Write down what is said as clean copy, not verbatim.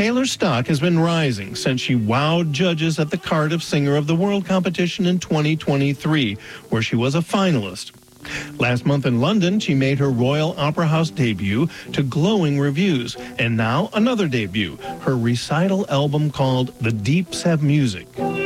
Taylor's stock has been rising since she wowed judges at the Cardiff Singer of the World competition in 2023, where she was a finalist. Last month in London, she made her Royal Opera House debut to glowing reviews. And now another debut, her recital album called The Deeps Have Music.